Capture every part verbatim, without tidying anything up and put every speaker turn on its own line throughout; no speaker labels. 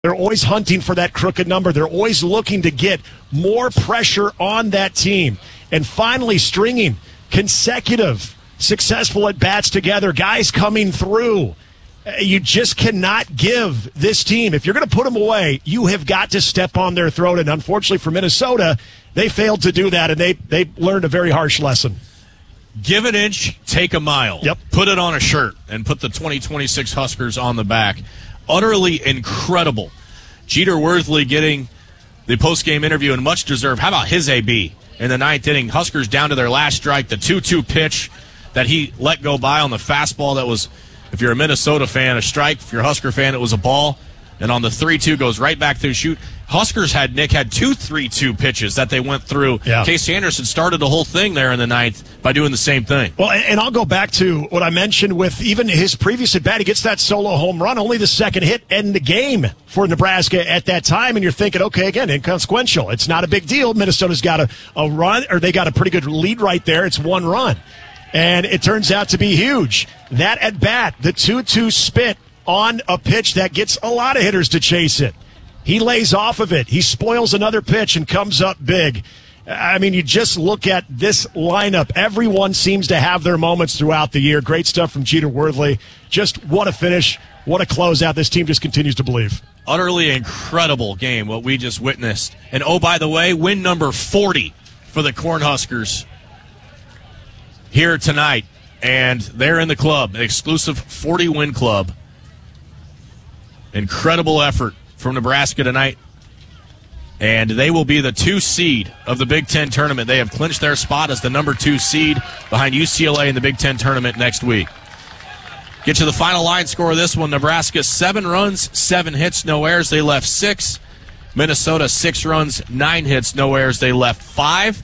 They're always hunting for that crooked number. They're always looking to get more pressure on that team. And finally stringing consecutive successful at-bats together, guys coming through. You just cannot give this team, if you're going to put them away, you have got to step on their throat. And unfortunately for Minnesota, they failed to do that, and they, they learned a very harsh lesson.
Give an inch, take a mile.
Yep.
Put it on a shirt and put the twenty twenty-six Huskers on the back. Utterly incredible. Jeter Worthley getting the post-game interview and much deserved. How about his A B in the ninth inning? Huskers down to their last strike. The two two pitch that he let go by on the fastball that was, if you're a Minnesota fan, a strike. If you're a Husker fan, it was a ball. And on the three two goes right back through shoot. Huskers had, Nick, had two three two pitches that they went through.
Yeah.
Casey Anderson started the whole thing there in the ninth by doing the same thing.
Well, and I'll go back to what I mentioned with even his previous at-bat. He gets that solo home run, only the second hit in the game for Nebraska at that time. And you're thinking, okay, again, inconsequential. It's not a big deal. Minnesota's got a, a run, or they got a pretty good lead right there. It's one run. And it turns out to be huge. That at-bat, the two two spit on a pitch that gets a lot of hitters to chase it. He lays off of it. He spoils another pitch and comes up big. I mean, you just look at this lineup. Everyone seems to have their moments throughout the year. Great stuff from Jeter Worthley. Just what a finish. What a closeout. This team just continues to believe.
Utterly incredible game, what we just witnessed. And, oh, by the way, win number forty for the Cornhuskers here tonight. And they're in the club, an exclusive forty-win club. Incredible effort from Nebraska tonight. And they will be the two seed of the Big Ten tournament. They have clinched their spot as the number two seed behind U C L A in the Big Ten tournament next week. Get to the final line score of this one. Nebraska, seven runs, seven hits, no errors. They left six. Minnesota, six runs, nine hits, no errors. They left five.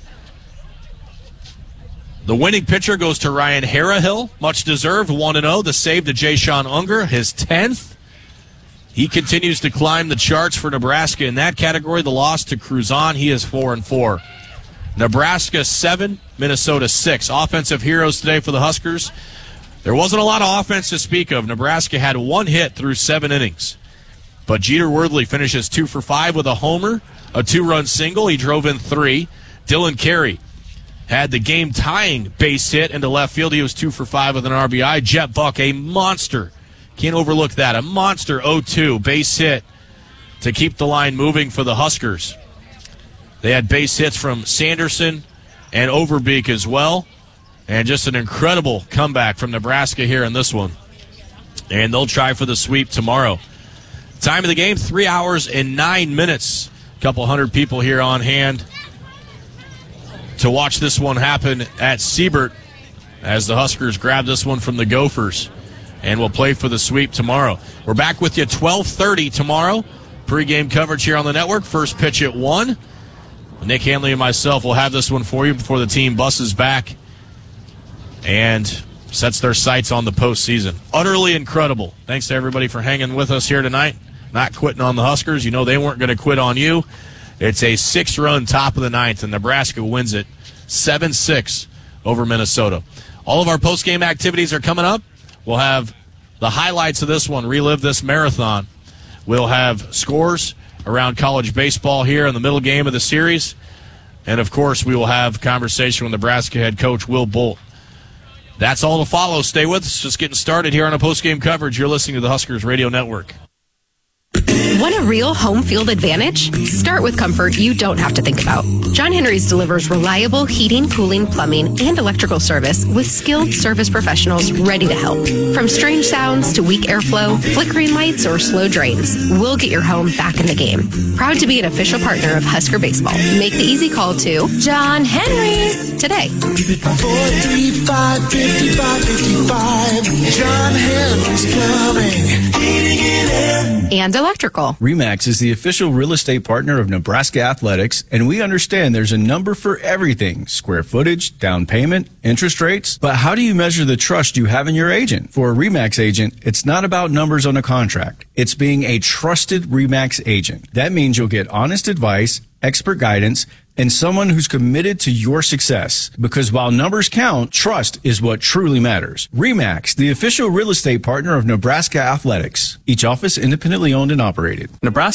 The winning pitcher goes to Ryan Harahill. Much deserved, one and oh. The save to Jay-Sean Unger, his tenth. He continues to climb the charts for Nebraska in that category. The loss to Cruzan, he is four and four. Nebraska seven, Minnesota six. Offensive heroes today for the Huskers. There wasn't a lot of offense to speak of. Nebraska had one hit through seven innings. But Jeter Worthley finishes two for five with a homer, a two-run single. He drove in three. Dylan Carey had the game-tying base hit into left field. He was two for five with an R B I. Jet Buck, a monster. Can't overlook that. A monster oh two base hit to keep the line moving for the Huskers. They had base hits from Sanderson and Overbeek as well. And just an incredible comeback from Nebraska here in this one. And they'll try for the sweep tomorrow. Time of the game, three hours and nine minutes. A couple hundred people here on hand to watch this one happen at Siebert as the Huskers grab this one from the Gophers. And we'll play for the sweep tomorrow. We're back with you twelve thirty tomorrow. Pre-game coverage here on the network. First pitch at one. Nick Hanley and myself will have this one for you before the team buses back and sets their sights on the postseason. Utterly incredible. Thanks to everybody for hanging with us here tonight. Not quitting on the Huskers. You know they weren't going to quit on you. It's a six-run top of the ninth, and Nebraska wins it seven six over Minnesota. All of our post-game activities are coming up. We'll have the highlights of this one, relive this marathon. We'll have scores around college baseball here in the middle game of the series. And, of course, we will have conversation with Nebraska head coach Will Bolt. That's all to follow. Stay with us. Just getting started here on a post-game coverage. You're listening to the Huskers Radio Network.
Want a real home field advantage? Start with comfort you don't have to think about. John Henry's delivers reliable heating, cooling, plumbing, and electrical service with skilled service professionals ready to help. From strange sounds to weak airflow, flickering lights, or slow drains, we'll get your home back in the game. Proud to be an official partner of Husker Baseball. Make the easy call to John Henry's today.
four three five, five five five five. John Henry's Plumbing, Heating and Air.
And electrical.
RE/MAX is the official real estate partner of Nebraska Athletics, and we understand there's a number for everything: square footage, down payment, interest rates. But how do you measure the trust you have in your agent? For a RE/MAX agent, it's not about numbers on a contract. It's being a trusted RE/MAX agent. That means you'll get honest advice, expert guidance, and someone who's committed to your success. Because while numbers count, trust is what truly matters. RE/MAX, the official real estate partner of Nebraska Athletics. Each office independently owned and operated.
Nebraska